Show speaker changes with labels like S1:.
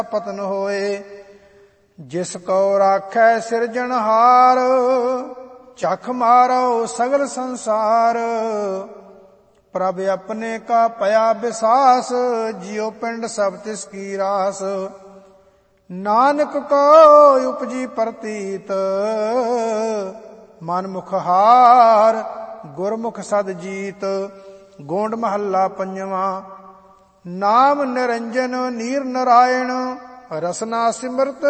S1: ਪਤਨ ਹੋਏ। ਜਿਸ ਕਉ ਰਾਖੈ ਸਿਰਜਣਹਾਰ, ਚਖ ਮਾਰੋ ਸਗਲ ਸੰਸਾਰ। ਪ੍ਰਭ ਆਪਣੇ ਕਾ ਭਇਆ ਵਿਸਾਸ, ਜਿਉ ਪਿੰਡ ਸਭ ਤਿਸ ਕੀ ਰਾਸ। ਨਾਨਕ ਕੋ ਉਪਜੀ ਪ੍ਰਤੀਤ, ਮਨ ਮੁਖ ਹਾਰ ਗੁਰਮੁਖ ਸਦ ਜੀਤ। ਗੋਂਡ ਮਹੱਲਾ ਪੰਜਵਾਂ। ਨਾਮ ਨਿਰੰਜਨ ਨੀਰ ਨਰਾਇਣ, ਰਸਨਾ ਸਿਮਰਤ